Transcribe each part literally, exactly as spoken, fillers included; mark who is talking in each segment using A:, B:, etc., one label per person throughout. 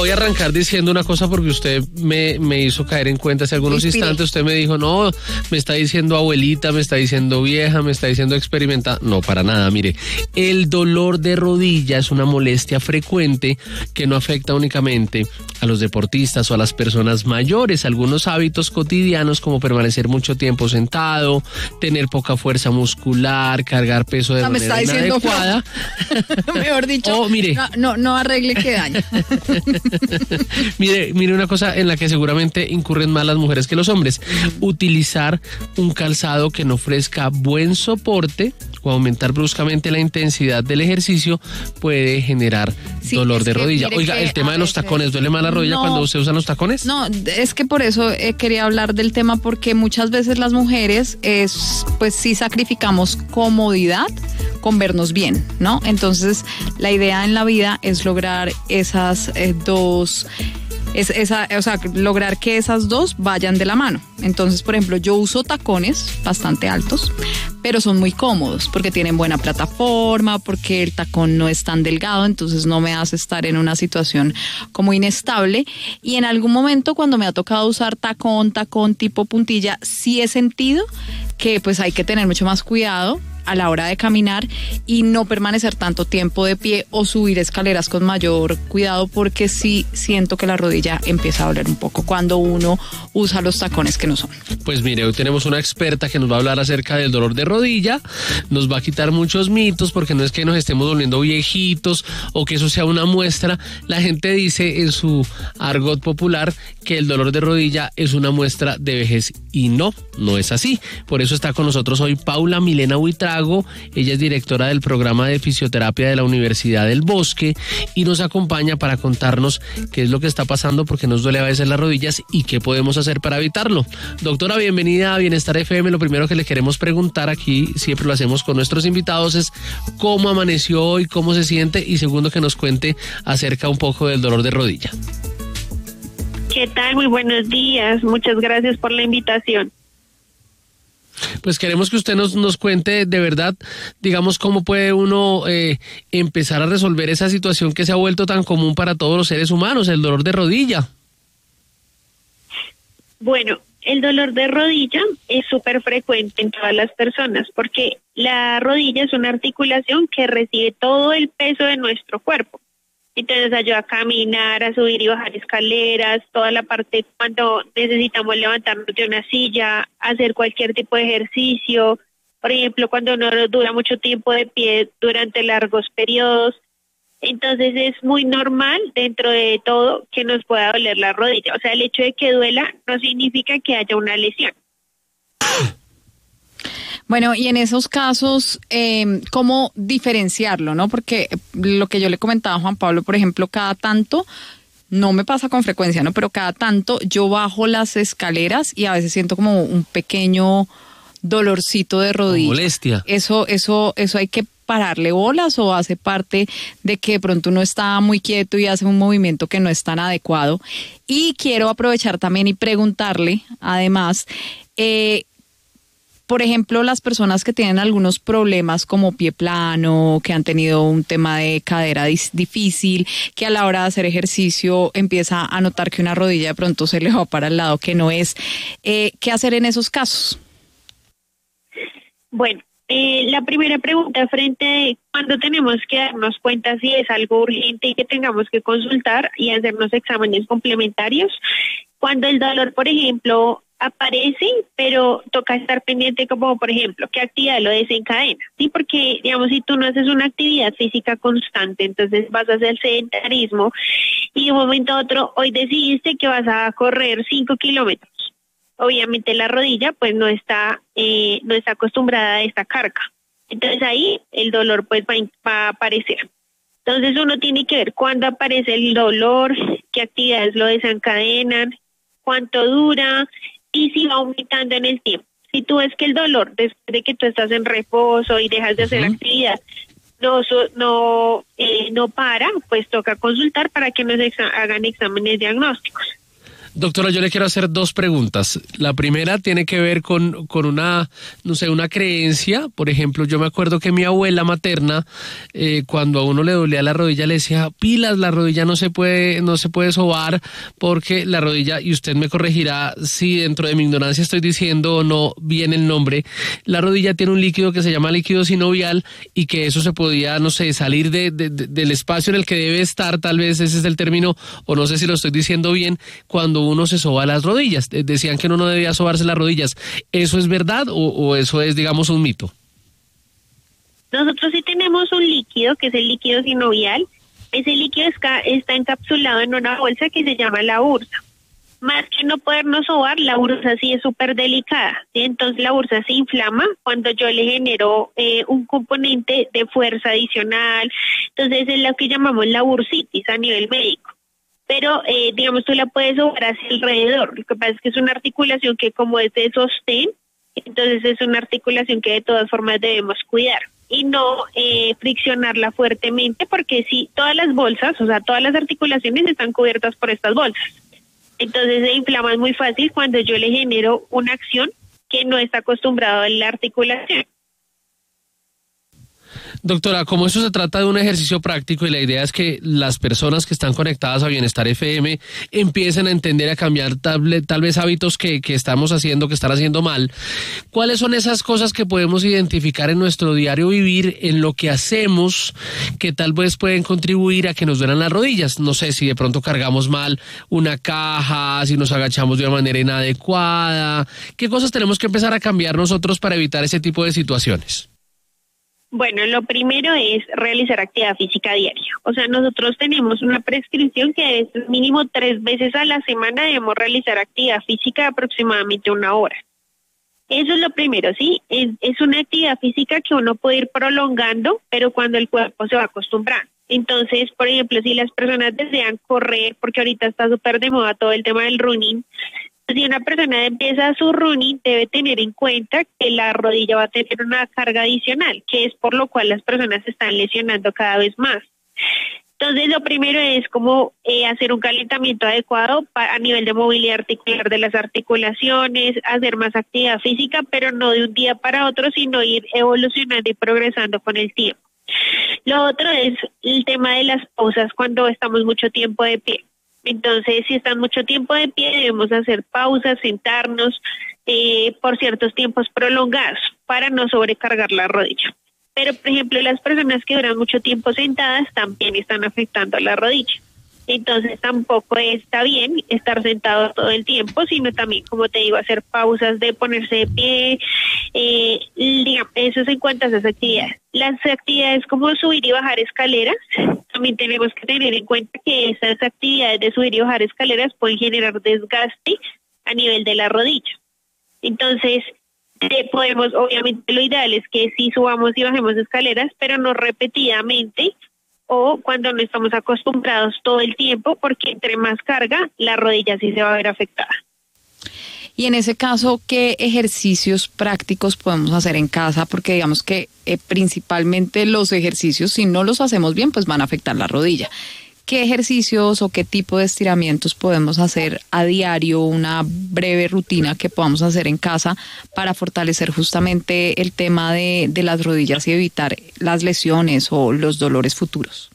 A: voy a arrancar diciendo una cosa porque usted me, me hizo caer en cuenta hace algunos Inspire. instantes. Usted me dijo, no, me está diciendo abuelita, me está diciendo vieja, me está diciendo experimentada. No, para nada, mire. El dolor de rodilla es una molestia frecuente que no afecta únicamente a los deportistas o a las personas mayores. Algunos hábitos cotidianos como permanecer mucho tiempo sentado, tener poca fuerza muscular, cargar peso de no, manera me está inadecuada.
B: Mejor dicho,
A: oh, mire.
B: No, no, no arregle que daña.
A: mire, mire una cosa en la que seguramente incurren más las mujeres que los hombres. Utilizar un calzado que no ofrezca buen soporte o aumentar bruscamente la intensidad del ejercicio puede generar sí, dolor de rodilla. Oiga, el tema de los tacones, ¿duele más la rodilla no, cuando se usan los tacones?
B: No, es que por eso eh, quería hablar del tema, porque muchas veces las mujeres, es, pues sí sacrificamos comodidad con vernos bien, ¿no? Entonces, la idea en la vida es lograr esas eh, dos... Es esa, o sea, lograr que esas dos vayan de la mano. Entonces, por ejemplo, yo uso tacones bastante altos, pero son muy cómodos porque tienen buena plataforma, porque el tacón no es tan delgado, entonces no me hace estar en una situación como inestable. Y en algún momento, cuando me ha tocado usar tacón, tacón tipo puntilla, sí he sentido que pues hay que tener mucho más cuidado a la hora de caminar y no permanecer tanto tiempo de pie o subir escaleras con mayor cuidado, porque sí siento que la rodilla empieza a doler un poco cuando uno usa los tacones que no son.
A: Pues mire, hoy tenemos una experta que nos va a hablar acerca del dolor de rodilla, nos va a quitar muchos mitos, porque no es que nos estemos volviendo viejitos o que eso sea una muestra. La gente dice en su argot popular que el dolor de rodilla es una muestra de vejez y no, no es así. Por eso está con nosotros hoy Paula Milena Buitrago. Ella es directora del programa de fisioterapia de la Universidad del Bosque y nos acompaña para contarnos qué es lo que está pasando, porque nos duele a veces las rodillas y qué podemos hacer para evitarlo. Doctora, bienvenida a Bienestar F M. Lo primero que le queremos preguntar, aquí siempre lo hacemos con nuestros invitados, es cómo amaneció hoy, cómo se siente, y segundo, que nos cuente acerca un poco del dolor de rodilla.
C: ¿Qué tal? Muy buenos días. Muchas gracias por la invitación.
A: Pues queremos que usted nos, nos cuente de verdad, digamos, cómo puede uno eh, empezar a resolver esa situación que se ha vuelto tan común para todos los seres humanos, el dolor de rodilla.
C: Bueno, el dolor de rodilla es súper frecuente en todas las personas, porque la rodilla es una articulación que recibe todo el peso de nuestro cuerpo. Entonces ayuda a caminar, a subir y bajar escaleras, toda la parte cuando necesitamos levantarnos de una silla, hacer cualquier tipo de ejercicio, por ejemplo, cuando uno dura mucho tiempo de pie durante largos periodos. Entonces es muy normal dentro de todo que nos pueda doler la rodilla. O sea, el hecho de que duela no significa que haya una lesión.
B: Bueno, y en esos casos, eh, ¿cómo diferenciarlo, no? Porque lo que yo le comentaba a Juan Pablo, por ejemplo, cada tanto, no me pasa con frecuencia, ¿no? Pero cada tanto yo bajo las escaleras y a veces siento como un pequeño dolorcito de rodilla.
A: Molestia.
B: Eso, eso, eso hay que pararle bolas, o hace parte de que de pronto uno está muy quieto y hace un movimiento que no es tan adecuado. Y quiero aprovechar también y preguntarle, además, eh, por ejemplo, las personas que tienen algunos problemas como pie plano, que han tenido un tema de cadera dis- difícil, que a la hora de hacer ejercicio empieza a notar que una rodilla de pronto se le va para el lado que no es. Eh, ¿Qué hacer en esos casos?
C: Bueno, eh, la primera pregunta frente a cuándo tenemos que darnos cuenta si es algo urgente y que tengamos que consultar y hacernos exámenes complementarios. Cuando el dolor, por ejemplo, aparece, pero toca estar pendiente, como por ejemplo, qué actividad lo desencadena, ¿sí? Porque, digamos, si tú no haces una actividad física constante, entonces vas a hacer sedentarismo y de un momento a otro, hoy decidiste que vas a correr cinco kilómetros. Obviamente la rodilla pues no está, eh, no está acostumbrada a esta carga. Entonces ahí el dolor pues va, va a aparecer. Entonces uno tiene que ver cuándo aparece el dolor, qué actividades lo desencadenan, cuánto dura y si va aumentando en el tiempo. Si tú ves que el dolor, después de que tú estás en reposo y dejas de hacer uh-huh. actividad, no no eh, no para, pues toca consultar para que nos exa- hagan exámenes diagnósticos.
A: Doctora, yo le quiero hacer dos preguntas. La primera tiene que ver con, con una, no sé, una creencia. Por ejemplo, yo me acuerdo que mi abuela materna, eh, cuando a uno le dolía la rodilla, le decía, pilas, la rodilla no se puede, no se puede sobar porque la rodilla, y usted me corregirá si dentro de mi ignorancia estoy diciendo o no bien el nombre, la rodilla tiene un líquido que se llama líquido sinovial y que eso se podía, no sé, salir de, de, de, del espacio en el que debe estar, tal vez ese es el término, o no sé si lo estoy diciendo bien, cuando uno se soba las rodillas. Decían que uno no debía sobarse las rodillas. ¿Eso es verdad o, o eso es, digamos, un mito?
C: Nosotros sí tenemos un líquido, que es el líquido sinovial. Ese líquido está, está encapsulado en una bolsa que se llama la bursa. Más que no podernos sobar, la bursa sí es súper delicada, ¿sí? Entonces la bursa se inflama cuando yo le genero eh, un componente de fuerza adicional. Entonces es lo que llamamos la bursitis a nivel médico. Pero, eh, digamos, tú la puedes sobar hacia alrededor. Lo que pasa es que es una articulación que como es de sostén, entonces es una articulación que de todas formas debemos cuidar y no eh, friccionarla fuertemente, porque si todas las bolsas, o sea, todas las articulaciones están cubiertas por estas bolsas. Entonces se inflaman muy fácil cuando yo le genero una acción que no está acostumbrado en la articulación.
A: Doctora, como eso se trata de un ejercicio práctico y la idea es que las personas que están conectadas a Bienestar F M empiecen a entender, a cambiar tal, tal vez hábitos que, que estamos haciendo, que están haciendo mal, ¿cuáles son esas cosas que podemos identificar en nuestro diario vivir, en lo que hacemos, que tal vez pueden contribuir a que nos duelan las rodillas? No sé, si de pronto cargamos mal una caja, si nos agachamos de una manera inadecuada, ¿qué cosas tenemos que empezar a cambiar nosotros para evitar ese tipo de situaciones?
C: Bueno, lo primero es realizar actividad física diaria. O sea, nosotros tenemos una prescripción que es mínimo tres veces a la semana debemos realizar actividad física de aproximadamente una hora. Eso es lo primero, ¿sí? Es, es una actividad física que uno puede ir prolongando, pero cuando el cuerpo se va acostumbrando. Entonces, por ejemplo, si las personas desean correr, porque ahorita está súper de moda todo el tema del running, si una persona empieza su running, debe tener en cuenta que la rodilla va a tener una carga adicional, que es por lo cual las personas se están lesionando cada vez más. Entonces, lo primero es como eh, hacer un calentamiento adecuado pa- a nivel de movilidad articular de las articulaciones, hacer más actividad física, pero no de un día para otro, sino ir evolucionando y progresando con el tiempo. Lo otro es el tema de las pausas cuando estamos mucho tiempo de pie. Entonces, si están mucho tiempo de pie, debemos hacer pausas, sentarnos eh, por ciertos tiempos prolongados para no sobrecargar la rodilla. Pero, por ejemplo, las personas que duran mucho tiempo sentadas también están afectando a la rodilla. Entonces, tampoco está bien estar sentado todo el tiempo, sino también, como te digo, hacer pausas de ponerse de pie. Eh, digamos, eso es en cuanto a esas actividades. Las actividades como subir y bajar escaleras, también tenemos que tener en cuenta que esas actividades de subir y bajar escaleras pueden generar desgaste a nivel de la rodilla. Entonces, eh, podemos, obviamente lo ideal es que sí subamos y bajemos escaleras, pero no repetidamente o cuando no estamos acostumbrados todo el tiempo, porque entre más carga, la rodilla sí se va a ver afectada.
B: Y en ese caso, ¿qué ejercicios prácticos podemos hacer en casa? Porque digamos que eh, principalmente los ejercicios, si no los hacemos bien, pues van a afectar la rodilla. ¿Qué ejercicios o qué tipo de estiramientos podemos hacer a diario, una breve rutina que podamos hacer en casa para fortalecer justamente el tema de, de las rodillas y evitar las lesiones o los dolores futuros?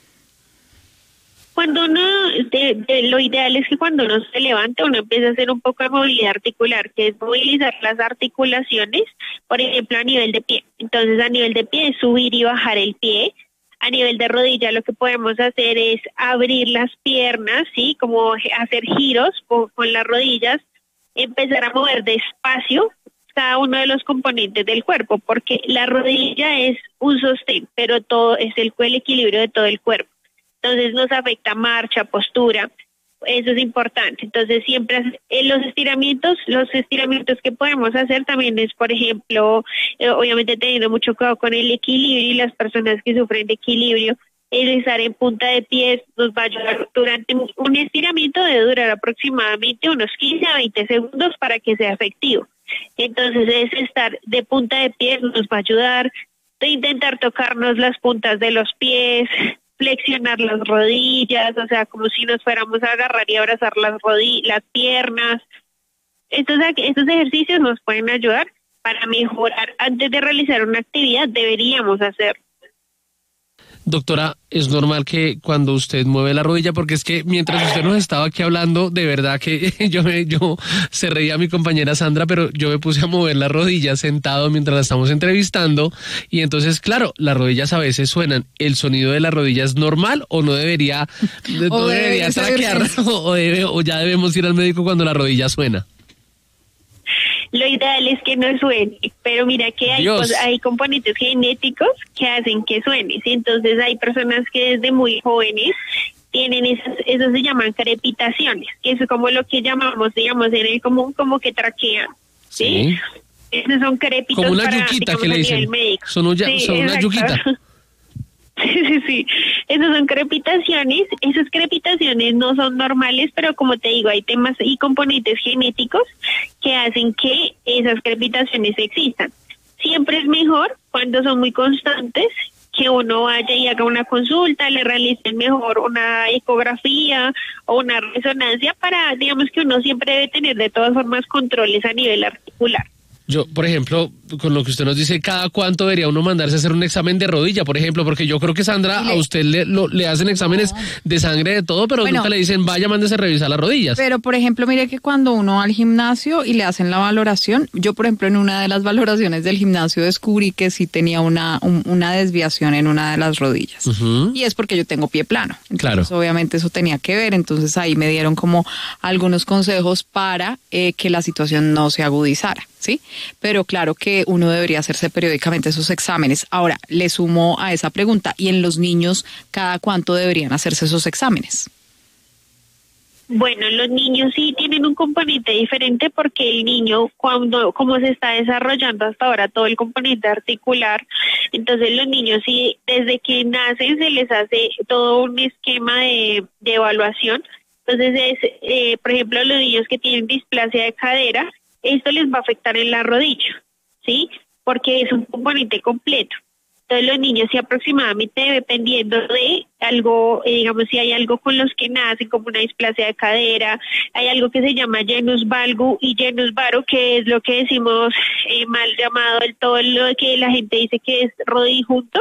C: Cuando uno, de, de, lo ideal es que cuando uno se levanta, uno empiece a hacer un poco de movilidad articular, que es movilizar las articulaciones, por ejemplo, a nivel de pie. Entonces, a nivel de pie es subir y bajar el pie. A nivel de rodilla lo que podemos hacer es abrir las piernas, ¿sí? Como hacer giros con, con las rodillas, empezar a mover despacio cada uno de los componentes del cuerpo, porque la rodilla es un sostén, pero todo es el, el equilibrio de todo el cuerpo. Entonces nos afecta marcha, postura, eso es importante. Entonces siempre en los estiramientos, los estiramientos que podemos hacer también es, por ejemplo, eh, obviamente teniendo mucho cuidado con el equilibrio y las personas que sufren de equilibrio, el estar en punta de pies nos va a ayudar durante un, un estiramiento debe durar aproximadamente unos quince a veinte segundos para que sea efectivo. Entonces es estar de punta de pies nos va a ayudar, de intentar tocarnos las puntas de los pies, flexionar las rodillas, o sea, como si nos fuéramos a agarrar y abrazar las rodillas, las piernas. Estos, estos ejercicios nos pueden ayudar para mejorar. Antes de realizar una actividad deberíamos hacerlo.
A: Doctora, es normal que cuando usted mueve la rodilla, porque es que mientras usted nos estaba aquí hablando, de verdad que yo me, yo se reía a mi compañera Sandra, pero yo me puse a mover la rodilla sentado mientras la estamos entrevistando, y entonces, claro, las rodillas a veces suenan. ¿El sonido de la rodilla es normal o no debería, no
B: O
A: debería
B: debe
A: traquear, o, debe, o ya debemos ir al médico cuando la rodilla suena?
C: Lo ideal es que no suene, pero mira que hay, cosas, hay componentes genéticos que hacen que suene, ¿sí? Entonces hay personas que desde muy jóvenes tienen esas, eso se llaman crepitaciones, que es como lo que llamamos, digamos, en el común como que traquean, ¿sí? sí. Esos son crepitos
A: como una
C: para,
A: yuquita
C: digamos,
A: que le dicen, son, un, sí, son una yuquita.
C: Sí, sí, sí. Esas son crepitaciones. Esas crepitaciones no son normales, pero como te digo, hay temas y componentes genéticos que hacen que esas crepitaciones existan. Siempre es mejor cuando son muy constantes que uno vaya y haga una consulta, le realicen mejor una ecografía o una resonancia para, digamos que uno siempre debe tener de todas formas controles a nivel articular.
A: Yo, por ejemplo, con lo que usted nos dice, ¿cada cuánto debería uno mandarse a hacer un examen de rodilla, por ejemplo? Porque yo creo que, Sandra, le, a usted le, lo, le hacen exámenes no. de sangre, de todo, pero bueno, nunca le dicen, vaya, mándese a revisar las rodillas.
B: Pero, por ejemplo, mire que cuando uno va al gimnasio y le hacen la valoración, yo, por ejemplo, en una de las valoraciones del gimnasio descubrí que sí tenía una, un, una desviación en una de las rodillas. Uh-huh. Y es porque yo tengo pie plano. Entonces, claro. obviamente, eso tenía que ver. Entonces, ahí me dieron como algunos consejos para eh, que la situación no se agudizara, ¿sí? Pero claro que uno debería hacerse periódicamente esos exámenes. Ahora, le sumo a esa pregunta, ¿y en los niños cada cuánto deberían hacerse esos exámenes?
C: Bueno, los niños sí tienen un componente diferente porque el niño, cuando como se está desarrollando hasta ahora todo el componente articular, entonces los niños sí, desde que nacen se les hace todo un esquema de, de evaluación. Entonces, es, eh, por ejemplo, los niños que tienen displasia de cadera, esto les va a afectar en la rodilla, ¿sí? Porque es un componente completo. Entonces los niños sí aproximadamente, dependiendo de algo, eh, digamos, si hay algo con los que nacen, como una displasia de cadera, hay algo que se llama genus valgus y genus varo, que es lo que decimos eh, mal llamado el todo lo que la gente dice que es rodijunto.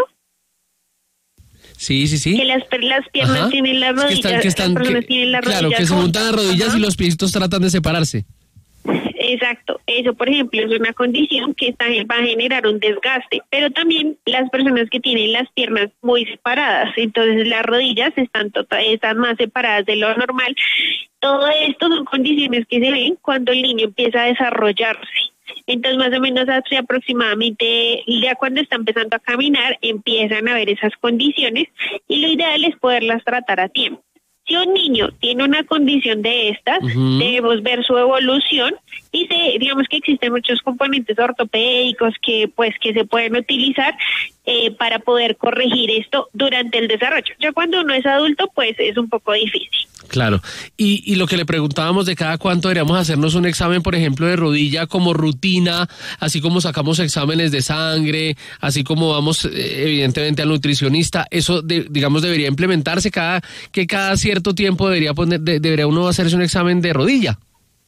A: Sí, sí, sí.
C: Que las, las piernas Ajá. tienen las rodillas, es que están, que están, las personas que, tienen las
A: claro,
C: rodillas.
A: Claro, que se juntan las rodillas Ajá. y los piecitos tratan de separarse.
C: Exacto, eso por ejemplo es una condición que está, va a generar un desgaste, pero también las personas que tienen las piernas muy separadas, entonces las rodillas están, total, están más separadas de lo normal. Todo esto son condiciones que se ven cuando el niño empieza a desarrollarse. Entonces más o menos hace aproximadamente, ya cuando está empezando a caminar, empiezan a ver esas condiciones y lo ideal es poderlas tratar a tiempo. Si un niño tiene una condición de estas, uh-huh. debemos ver su evolución y se, digamos que existen muchos componentes ortopédicos que pues que se pueden utilizar eh, para poder corregir esto durante el desarrollo. Ya cuando uno es adulto, pues es un poco difícil.
A: Claro. Y, y lo que le preguntábamos de cada cuánto deberíamos hacernos un examen, por ejemplo, de rodilla como rutina, así como sacamos exámenes de sangre, así como vamos eh, evidentemente al nutricionista, eso de, digamos debería implementarse cada que cada cierto tiempo debería poner de, debería uno hacerse un examen de rodilla.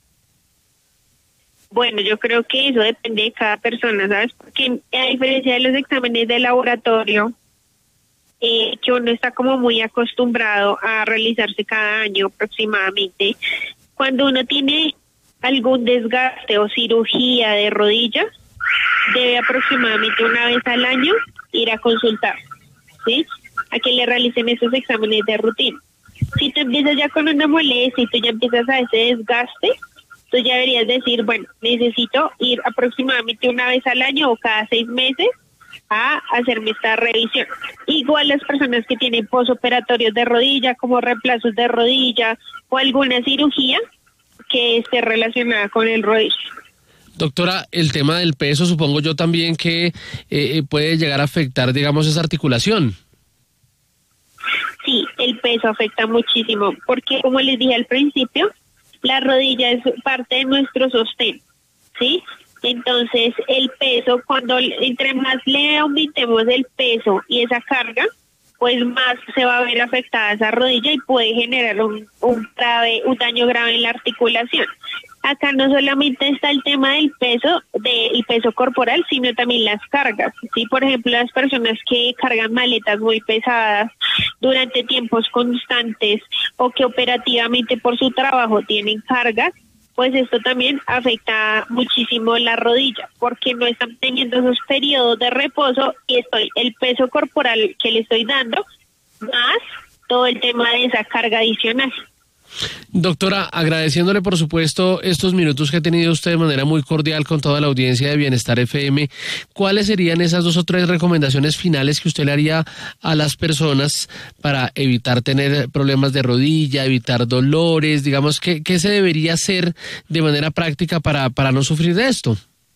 C: Bueno, yo creo que eso depende de cada persona, ¿sabes? Porque a diferencia de los exámenes de laboratorio, Eh, que uno está como muy acostumbrado a realizarse cada año aproximadamente. Cuando uno tiene algún desgaste o cirugía de rodilla, debe aproximadamente una vez al año ir a consultar, ¿sí? A que le realicen esos exámenes de rutina. Si tú empiezas ya con una molestia y tú ya empiezas a ese desgaste, tú ya deberías decir, bueno, necesito ir aproximadamente una vez al año o cada seis meses a hacerme esta revisión. Igual las personas que tienen posoperatorios de rodilla, como reemplazos de rodilla o alguna cirugía que esté relacionada con el rodillo.
A: Doctora, el tema del peso, supongo yo también que eh, puede llegar a afectar, digamos, esa articulación.
C: Sí, el peso afecta muchísimo, porque como les dije al principio, la rodilla es parte de nuestro sostén, ¿sí? Entonces, el peso, cuando entre más le aumentemos el peso y esa carga, pues más se va a ver afectada esa rodilla y puede generar un, un grave, un daño grave en la articulación. Acá no solamente está el tema del peso, del peso corporal, sino también las cargas. Sí, por ejemplo, las personas que cargan maletas muy pesadas durante tiempos constantes o que operativamente por su trabajo tienen cargas, pues esto también afecta muchísimo la rodilla, porque no están teniendo esos periodos de reposo y estoy el peso corporal que le estoy dando, más todo el tema de esa carga adicional.
A: Doctora, agradeciéndole por supuesto estos minutos que ha tenido usted de manera muy cordial con toda la audiencia de Bienestar F M, ¿cuáles serían esas dos o tres recomendaciones finales que usted le haría a las personas para evitar tener problemas de rodilla, evitar dolores? Digamos, ¿qué, qué se debería hacer de manera práctica para, para no sufrir de esto?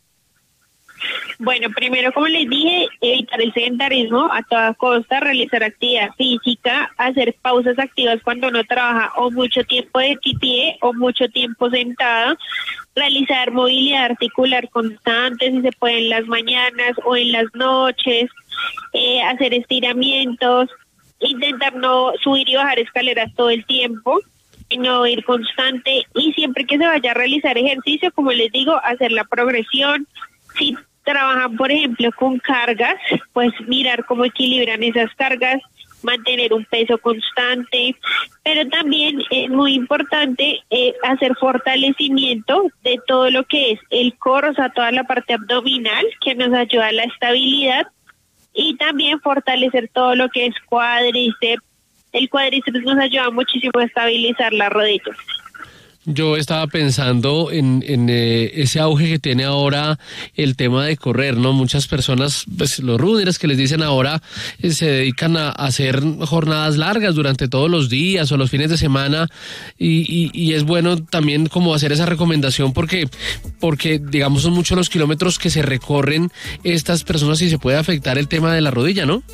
C: Bueno, primero, como les dije, evitar el sedentarismo a toda costa, realizar actividad física, hacer pausas activas cuando uno trabaja o mucho tiempo de pie o mucho tiempo sentado, realizar movilidad articular constante, si se puede en las mañanas o en las noches, eh, hacer estiramientos, intentar no subir y bajar escaleras todo el tiempo, no ir constante, y siempre que se vaya a realizar ejercicio, como les digo, hacer la progresión. Si trabajan, por ejemplo, con cargas, pues mirar cómo equilibran esas cargas, mantener un peso constante, pero también es muy importante eh, hacer fortalecimiento de todo lo que es el core, o sea, toda la parte abdominal que nos ayuda a la estabilidad, y también fortalecer todo lo que es cuádriceps. El cuádriceps nos ayuda muchísimo a estabilizar las rodillas.
A: Yo estaba pensando en, en eh, ese auge que tiene ahora el tema de correr, ¿no? Muchas personas, pues los runners que les dicen ahora, eh, se dedican a, a hacer jornadas largas durante todos los días o los fines de semana, y, y, y es bueno también como hacer esa recomendación porque, porque digamos son muchos los kilómetros que se recorren estas personas y se puede afectar el tema de la rodilla, ¿no?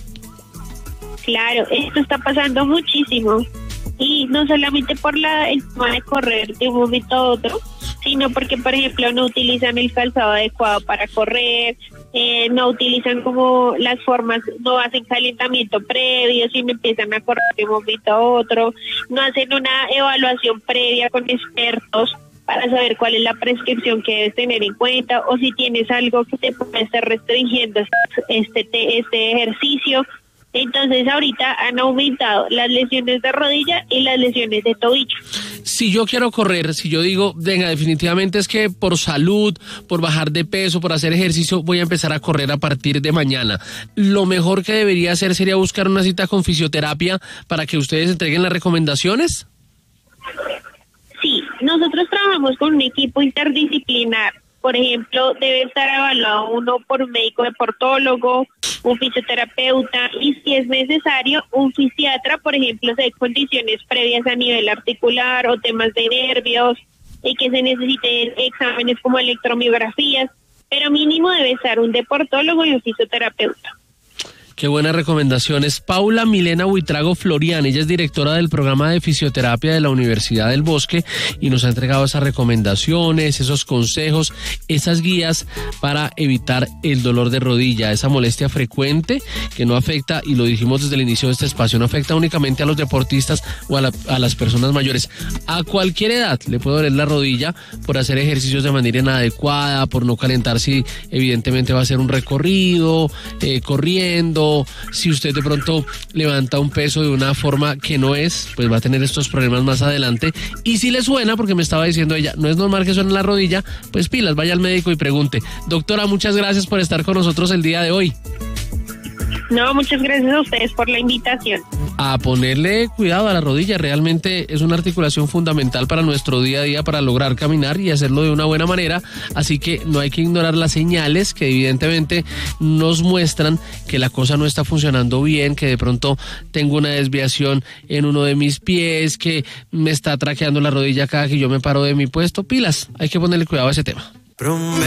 C: Claro, esto está pasando muchísimo. Y no solamente por la, el tema de correr de un momento a otro, sino porque, por ejemplo, no utilizan el calzado adecuado para correr, eh, no utilizan como las formas, no hacen calentamiento previo, sino empiezan a correr de un momento a otro, no hacen una evaluación previa con expertos para saber cuál es la prescripción que debes tener en cuenta, o si tienes algo que te puede estar restringiendo este, este ejercicio. Entonces ahorita han aumentado las lesiones de rodilla y las lesiones de tobillo.
A: Si yo quiero correr, si yo digo, venga, definitivamente es que por salud, por bajar de peso, por hacer ejercicio, voy a empezar a correr a partir de mañana, lo mejor que debería hacer sería buscar una cita con fisioterapia para que ustedes entreguen las recomendaciones.
C: Sí, nosotros trabajamos con un equipo interdisciplinar. Por ejemplo, debe estar evaluado uno por un médico deportólogo, un fisioterapeuta y, si es necesario, un fisiatra, por ejemplo, si hay condiciones previas a nivel articular o temas de nervios y que se necesiten exámenes como electromiografías, pero mínimo debe estar un deportólogo y un fisioterapeuta.
A: Qué buenas recomendaciones. Paula Milena Buitrago Florian, ella es directora del programa de fisioterapia de la Universidad del Bosque y nos ha entregado esas recomendaciones, esos consejos, esas guías para evitar el dolor de rodilla, esa molestia frecuente que no afecta, y lo dijimos desde el inicio de este espacio, no afecta únicamente a los deportistas o a, la, a las personas mayores. A cualquier edad le puede doler la rodilla por hacer ejercicios de manera inadecuada, por no calentar si evidentemente va a hacer un recorrido, eh, corriendo. Si usted de pronto levanta un peso de una forma que no es, pues va a tener estos problemas más adelante. Y si le suena, porque me estaba diciendo ella, no es normal que suene en la rodilla, pues pilas, vaya al médico y pregunte. Doctora, muchas gracias por estar con nosotros el día de hoy.
C: No, muchas gracias a ustedes por la invitación.
A: A ponerle cuidado a la rodilla, realmente es una articulación fundamental para nuestro día a día, para lograr caminar y hacerlo de una buena manera, así que no hay que ignorar las señales que evidentemente nos muestran que la cosa no está funcionando bien, que de pronto tengo una desviación en uno de mis pies, que me está traqueando la rodilla cada que yo me paro de mi puesto. Pilas, hay que ponerle cuidado a ese tema.